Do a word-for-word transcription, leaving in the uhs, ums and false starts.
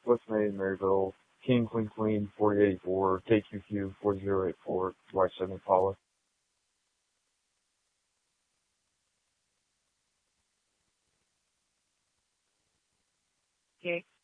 West Main, Maryville, King Queen Queen four eight eight four, K Q Q four zero eight four, Y seven Paula. Okay.